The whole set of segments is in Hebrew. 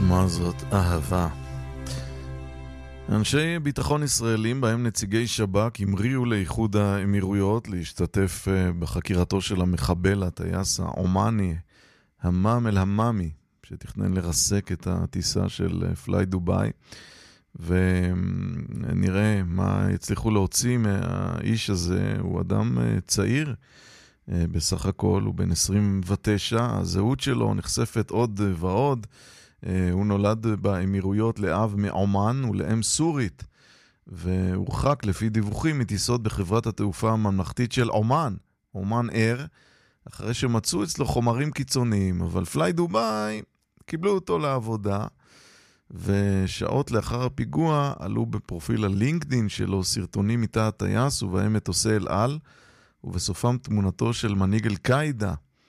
מה זאת אהבה? אנשי ביטחון ישראלים, בהם נציגי שב"כ, המריאו לאיחוד האמירויות להשתתף בחקירתו של המחבל, הטייס העומני, המאם אל-המאמי, שתכנן לרסק את הטיסה של פליי דובאי, ונראה מה יצליחו להוציא מהאיש הזה. הוא אדם צעיר, בסך הכל הוא בן 29, הזהות שלו נחשפת עוד ועוד. הוא נולד באמירויות לאב מעומן ולאם סורית, והורחק לפי דיווחים מטיסות בחברת התעופה הממלכתית של עומן, עומן אייר, אחרי שמצאו אצלו חומרים קיצוניים. אבל פליי דובאי קיבלו אותו לעבודה, ושעות לאחר הפיגוע עלו בפרופיל הלינקדין שלו סרטונים מתא הטייס ובהם מטוסי אל על, ובסופם תמונתו של מנהיג אל-קאידה.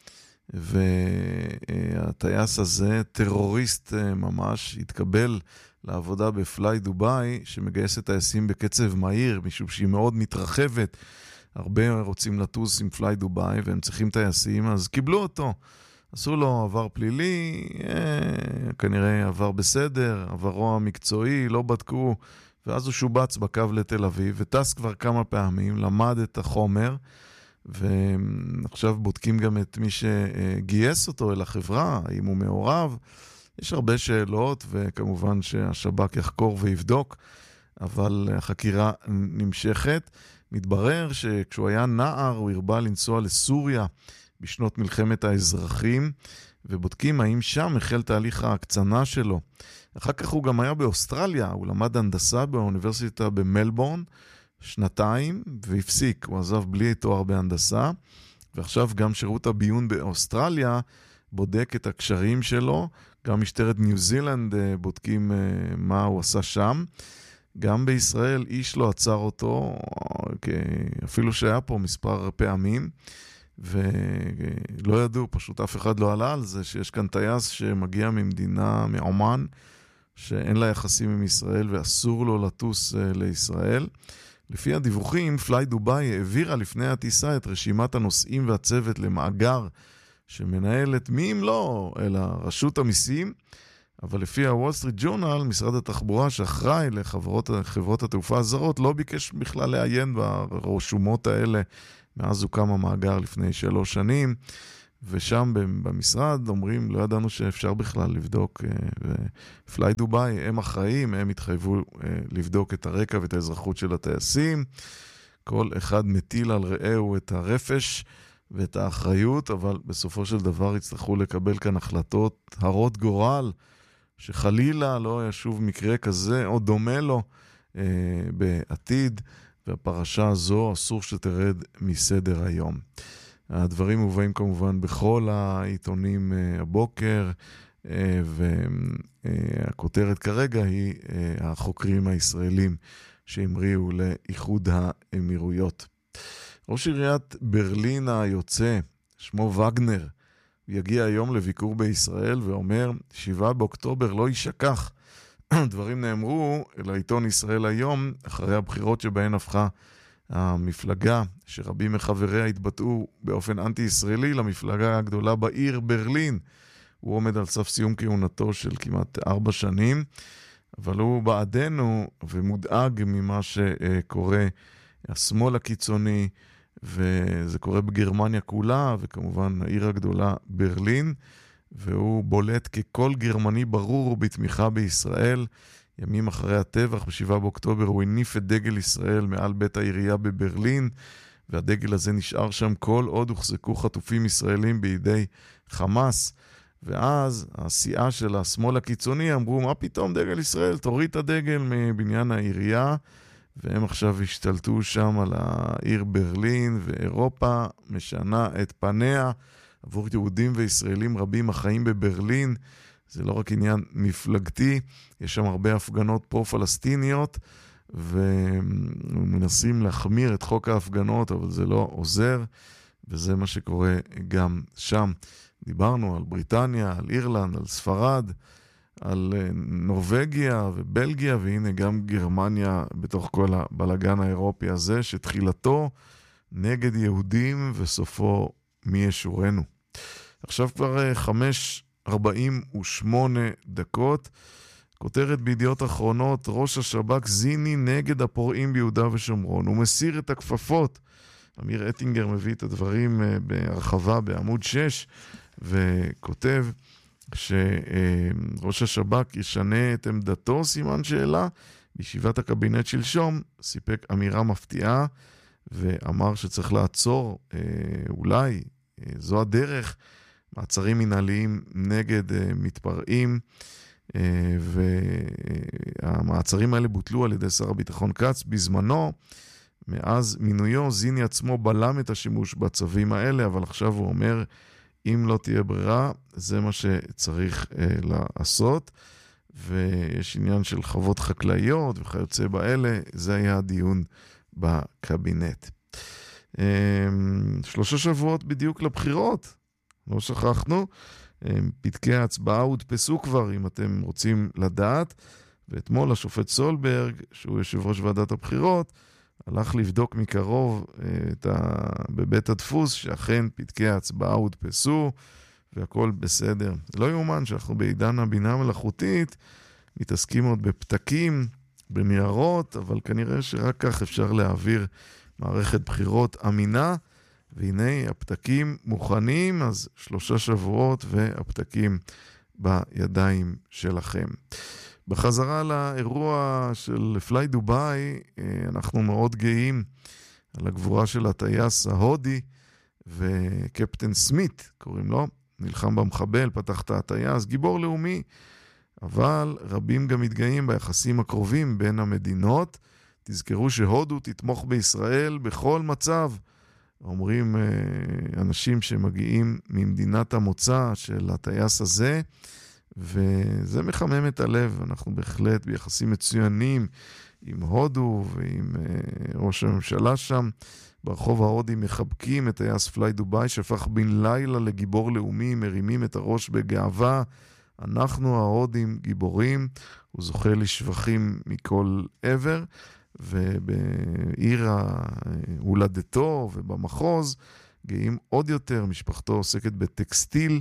והטייס הזה, טרוריסט ממש, התקבל לעבודה בפליי דובאי, שמגייס את טייסים בקצב מהיר, משום שהיא מאוד מתרחבת. הרבה רוצים לטוס עם פליי דובאי, והם צריכים טייסים, אז קיבלו אותו. עשו לו עבר פלילי, כנראה עבר בסדר, עברו המקצועי, לא בדקו, ואז הוא שובץ בקו לתל אביב, וטס כבר כמה פעמים, למד את החומר, ועכשיו בודקים גם את מי שגייס אותו אל החברה, האם הוא מעורב. יש הרבה שאלות, וכמובן שהשב"כ יחקור ויבדוק, אבל החקירה נמשכת. מתברר שכשהוא היה נער הוא הרבה לנסוע לסוריה בשנות מלחמת האזרחים, ובודקים האם שם החל תהליך ההקצנה שלו. אחר כך הוא גם היה באוסטרליה, הוא למד הנדסה באוניברסיטה במלבורן, 2 והפסיק, הוא עזב בלי תואר בהנדסה, ועכשיו גם שירות הביון באוסטרליה בודק את הקשרים שלו, גם משטרת ניו זילנד בודקים מה הוא עשה שם, גם בישראל איש לא עצר אותו, אפילו שהיה פה מספר פעמים, ולא ידעו, פשוט אף אחד לא עלה על זה, שיש כאן טייס שמגיע ממדינה, מעומן, שאין לה יחסים עם ישראל ואסור לו לטוס לישראל. לפי הדיווחים, פליי דובאי העבירה לפני הטיסה את רשימת הנוסעים והצוות למאגר שמנהלת מי אם לא, אלא רשות המיסים, אבל לפי הוול סטריט ג'ורנל, משרד התחבורה שאחראי לחברות התעופה הזרות לא ביקש בכלל לעיין ברשומות האלה מאז הוקם המאגר לפני 3 שנים, ושם במשרד אומרים, לא ידענו שאפשר בכלל לבדוק, ופליי דובאי, הם אחראים, הם התחייבו לבדוק את הרקע ואת האזרחות של הטייסים, כל אחד מטיל על רעהו את הרפש ואת האחריות, אבל בסופו של דבר יצטרכו לקבל כאן החלטות הרות גורל, שחלילה לא ישוב מקרה כזה או דומה לו בעתיד, והפרשה הזו אסור שתרד מסדר היום. הדברים מובאים כמובן בכל העיתונים הבוקר, והכותרת כרגע היא החוקרים הישראלים שהמריאו לאיחוד האמירויות. ראש עיריית ברלין היוצא, שמו וגנר, יגיע היום לביקור בישראל ואומר, 7 באוקטובר לא יישכח. דברים נאמרו לעיתון ישראל היום, אחרי הבחירות שבהן הפכה המפלגה, שרבים מחבריה התבטאו באופן אנטי-ישראלי, למפלגה הגדולה בעיר ברלין. הוא עומד על סף סיום כהונתו של כמעט 4 שנים, אבל הוא בעדנו ומודאג ממה שקורה השמאל הקיצוני, וזה קורה בגרמניה כולה, וכמובן העיר הגדולה ברלין, והוא בולט ככל גרמני ברור בתמיכה בישראל. ימים אחרי הטבח, ב7 באוקטובר, הוא הניף את דגל ישראל מעל בית העירייה בברלין, והדגל הזה נשאר שם כל עוד הוחזקו חטופים ישראלים בידי חמאס. ואז הסיעה של השמאל הקיצוני אמרו, מה פתאום דגל ישראל? תוריד את הדגל מבניין העירייה, והם עכשיו השתלטו שם על העיר ברלין, ואירופה משנה את פניה עבור יהודים וישראלים רבים החיים בברלין. זה לא רק עניין מפלגתי, יש שם הרבה הפגנות פרו-פלסטיניות, ומנסים להחמיר את חוק ההפגנות, אבל זה לא עוזר, וזה מה שקורה גם שם. דיברנו על בריטניה, על אירלנד, על ספרד, על נורווגיה ובלגיה, והנה גם גרמניה בתוך כל הבלגן האירופי הזה, שתחילתו נגד יהודים וסופו מי ישורנו. עכשיו כבר 5 48 דקות. כותרת בידיעות אחרונות, ראש השב"כ זיני נגד הפורעים ביהודה ושומרון. הוא מסיר את הכפפות. אמיר אטינגר מביא את הדברים בהרחבה בעמוד 6, וכותב שראש השב"כ ישנה את עמדתו, סימן שאלה. בישיבת הקבינט שלשום סיפק אמירה מפתיעה, ואמר שצריך לעצור, אולי זו הדרך, מעצרים מנהליים נגד מתפרעים, והמעצרים האלה בוטלו על ידי שר הביטחון כץ בזמנו. מאז מינויו זיני עצמו בלם את השימוש בצווים האלה, אבל עכשיו הוא אומר, אם לא תהיה ברירה, זה מה שצריך לעשות. ויש עניין של חוות חקלאיות וכיוצא באלה, זה היה הדיון בקבינט. 3 שבועות בדיוק לבחירות, לא שכחנו, פתקי ההצבעה הודפסו כבר, אם אתם רוצים לדעת, ואתמול השופט סולברג, שהוא יושב ראש ועדת הבחירות, הלך לבדוק מקרוב בבית הדפוס, שאכן פתקי ההצבעה הודפסו, והכל בסדר. לא יאומן שאנחנו בעידן הבינה המלאכותית, מתעסקים עוד בפתקים, בניירות, אבל כנראה שרק כך אפשר להעביר מערכת בחירות אמינה, והנה הפתקים מוכנים, אז 3 שבועות והפתקים בידיים שלכם. בחזרה לאירוע של פליי דוביי, אנחנו מאוד גאים על הגבורה של הטייס ההודי, וקפטן סמית, קוראים לו, נלחם במחבל, פתח את הטייס, גיבור לאומי, אבל רבים גם מתגאים ביחסים הקרובים בין המדינות. תזכרו שהודו תתמוך בישראל בכל מצב, אומרים אנשים שמגיעים ממדינת המוצא של הטייס הזה, וזה מחמם את הלב. אנחנו בהחלט ביחסים מצוינים עם הודו ועם ראש הממשלה שם. ברחוב ההודי מחבקים את טייס פליי דוביי שהפך בן לילה לגיבור לאומי, מרימים את הראש בגאווה. אנחנו ההודים גיבורים, הוא זוכה לשבחים מכל עבר, ובעיר הולדתו ובמחוז גאים עוד יותר. משפחתו עוסקת בטקסטיל,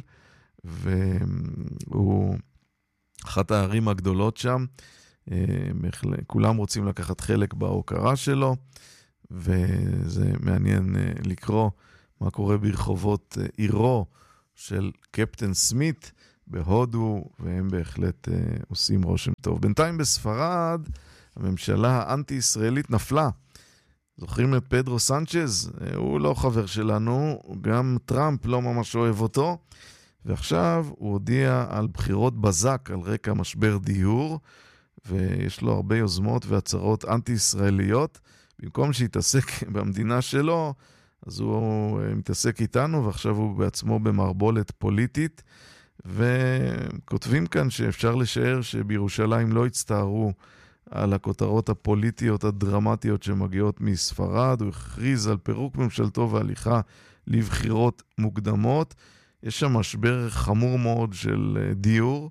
והוא אחת הערים הגדולות שם. כולם רוצים לקחת חלק בהוקרה שלו, וזה מעניין לקרוא מה קורה ברחובות עירו של קפטן סמית בהודו, והם בהחלט עושים רושם טוב. בינתיים בספרד, הממשלה האנטי-ישראלית נפלה. זוכרים את פדרו סנצ'ז? הוא לא חבר שלנו, גם טראמפ לא ממש אוהב אותו, ועכשיו הוא הודיע על בחירות בזק על רקע משבר דיור, ויש לו הרבה יוזמות והצהרות אנטי-ישראליות. במקום שיתעסק במדינה שלו, אז הוא מתעסק איתנו, ועכשיו הוא בעצמו במערבולת פוליטית, וכותבים כאן שאפשר לשער שבירושלים לא הצטערו על הכותרות הפוליטיות הדרמטיות שמגיעות מספרד. הוא הכריז על פירוק ממשלתו והליכה לבחירות מוקדמות. יש שם משבר חמור מאוד של דיור,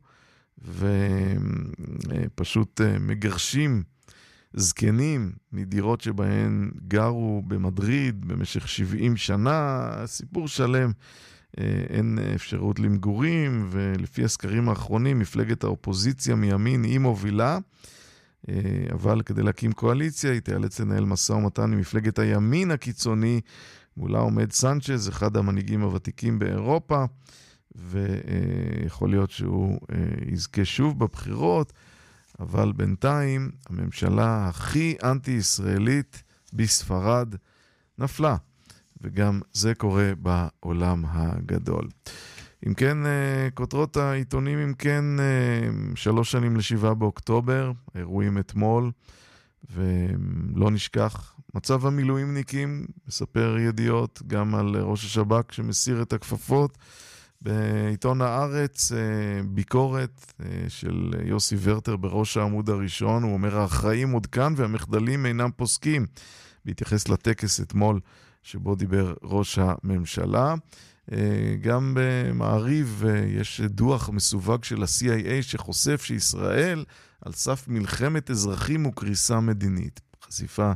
ופשוט מגרשים זקנים מדירות שבהן גרו במדריד במשך 70 שנה, סיפור שלם. אין אפשרות למגורים, ולפי הסקרים האחרונים מפלגת האופוזיציה מימין היא מובילה, אבל כדי להקים קואליציה היא תיאלץ לנהל משא ומתן עם מפלגת הימין הקיצוני, מולה עומד סנצ'ז, אחד המנהיגים הוותיקים באירופה, ויכול להיות שהוא יזכה שוב בבחירות, אבל בינתיים הממשלה הכי אנטי-ישראלית בספרד נפלה, וגם זה קורה בעולם הגדול. אם כן, כותרות העיתונים, אם כן, 3 שנים ל7 באוקטובר, אירועים אתמול, ולא נשכח, מצב המילואימניקים, מספר ידיעות גם על ראש השב"כ שמסיר את הכפפות. בעיתון הארץ, ביקורת של יוסי ורטר בראש העמוד הראשון, הוא אומר, האחראים עוד כאן והמחדלים אינם פוסקים, בהתייחס לטקס אתמול שבו דיבר ראש הממשלה. גם במעריב יש דוח מסווג של ה-CIA שחושף שישראל על סף מלחמת אזרחים וקריסה מדינית. חשיפה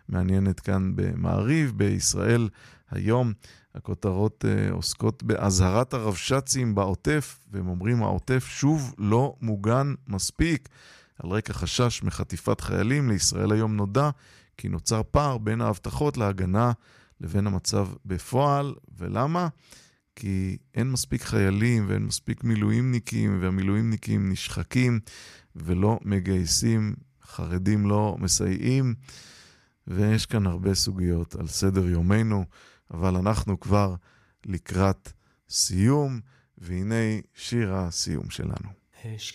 מעניינת כאן במעריב, בישראל היום. הכותרות עוסקות בהזהרת הרבש"צים בעוטף, והם אומרים העוטף שוב לא מוגן מספיק. על רקע חשש מחטיפת חיילים, לישראל היום נודע כי נוצר פער בין ההבטחות להגנה לבין המצב בפועל. ולמה? כי אין מספיק חיילים ואין מספיק מילואימניקים, והמילואימניקים נשחקים ולא מגייסים, חרדים לא מסייעים, ויש כאן הרבה סוגיות על סדר יומנו, אבל אנחנו כבר לקראת סיום, והנה שיר הסיום שלנו.